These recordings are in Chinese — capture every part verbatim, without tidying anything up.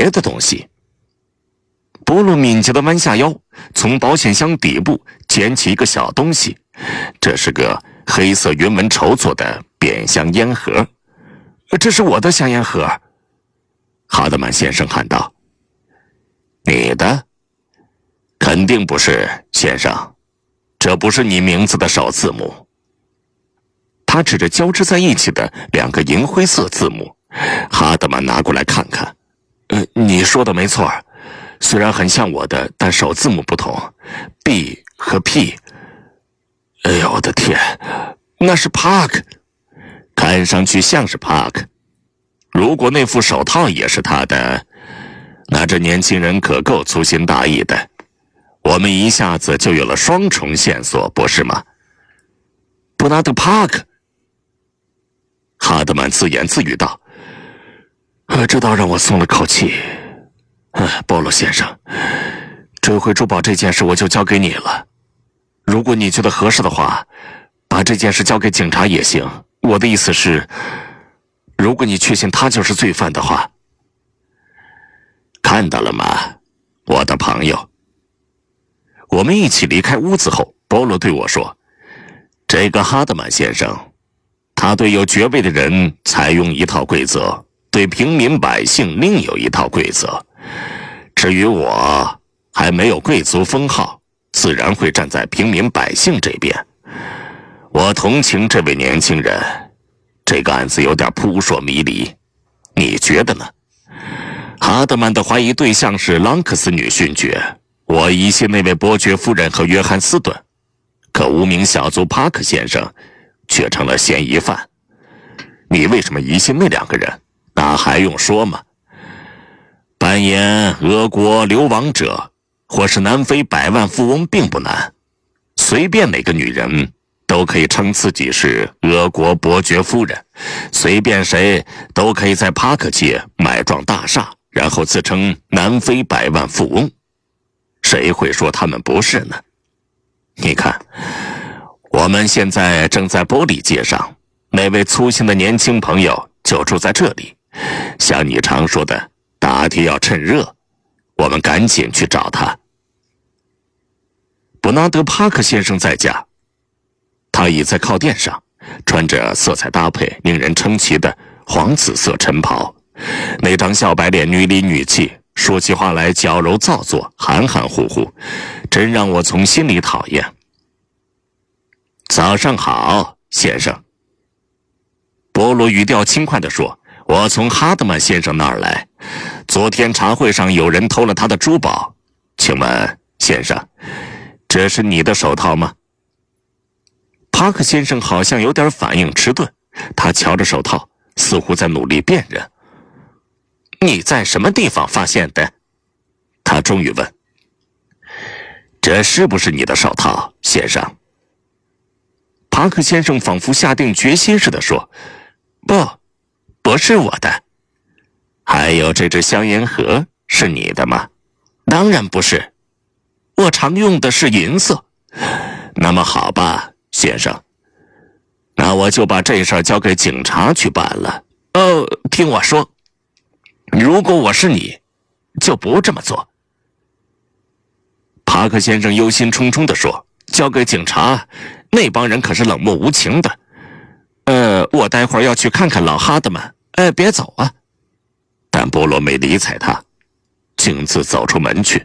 别的东西。波洛敏捷地弯下腰，从保险箱底部捡起一个小东西，这是个黑色云纹绸做的扁香烟盒。这是我的香烟盒，哈德曼先生喊道。你的？肯定不是，先生，这不是你名字的首字母。他指着交织在一起的两个银灰色字母，哈德曼拿过来看看。呃，你说的没错，虽然很像我的，但首字母不同 ，B 和 P。哎呦，我的天，那是 Park， 看上去像是 Park。如果那副手套也是他的，那这年轻人可够粗心大意的。我们一下子就有了双重线索，不是吗？布纳德·帕克，哈德曼自言自语道：“呃，这倒让我松了口气。呃，波洛先生，追回珠宝这件事我就交给你了。如果你觉得合适的话，把这件事交给警察也行。我的意思是，如果你确信他就是罪犯的话。看到了吗，我的朋友？”我们一起离开屋子后，波洛对我说：“这个哈德曼先生，他对有爵位的人采用一套规则，对平民百姓另有一套规则。至于我，还没有贵族封号，自然会站在平民百姓这边。我同情这位年轻人，这个案子有点扑朔迷离，你觉得呢？”哈德曼的怀疑对象是朗克斯女勋爵。我疑心那位伯爵夫人和约翰斯顿，可无名小卒帕克先生却成了嫌疑犯。你为什么疑心那两个人？那还用说吗？扮演俄国流亡者或是南非百万富翁并不难，随便哪个女人都可以称自己是俄国伯爵夫人，随便谁都可以在帕克街买幢大厦，然后自称南非百万富翁。谁会说他们不是呢？你看，我们现在正在玻璃街上，那位粗心的年轻朋友就住在这里。像你常说的，打铁要趁热，我们赶紧去找他。伯纳德·帕克先生在家，他倚在靠垫上，穿着色彩搭配令人称奇的黄紫色晨袍，那张笑白脸女里女气，说起话来矫揉造作，含含糊糊，真让我从心里讨厌。早上好，先生。波罗语调轻快地说，我从哈德曼先生那儿来，昨天茶会上有人偷了他的珠宝，请问先生，这是你的手套吗？帕克先生好像有点反应迟钝，他瞧着手套，似乎在努力辨认。你在什么地方发现的？他终于问。这是不是你的手套，先生？帕克先生仿佛下定决心似的说，不，不是我的。还有这只香烟盒是你的吗？当然不是，我常用的是银色。那么好吧，先生，那我就把这事儿交给警察去办了。哦，听我说，如果我是你，就不这么做。帕克先生忧心忡忡地说，交给警察，那帮人可是冷漠无情的。呃，我待会儿要去看看老哈德曼。呃，别走啊。但波罗没理睬他，径自走出门去。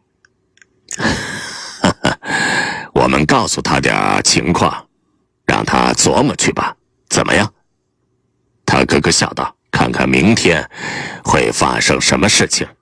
我们告诉他点情况，让他琢磨去吧，怎么样？他咯咯笑道，看看明天会发生什么事情。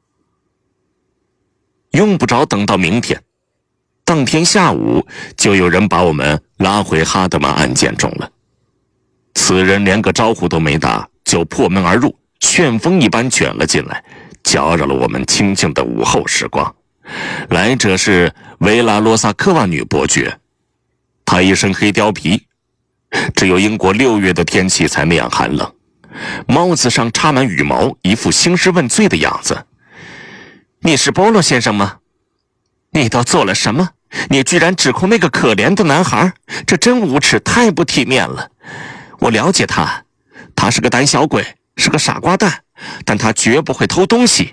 用不着等到明天，当天下午就有人把我们拉回哈德曼案件中了。此人连个招呼都没打，就破门而入，旋风一般卷了进来，搅扰了我们清静的午后时光。来者是维拉罗萨科瓦女伯爵，她一身黑貂皮，只有英国六月的天气才那样寒冷，帽子上插满羽毛，一副兴师问罪的样子。你是波洛先生吗？你都做了什么？你居然指控那个可怜的男孩，这真无耻，太不体面了。我了解他，他是个胆小鬼，是个傻瓜蛋，但他绝不会偷东西。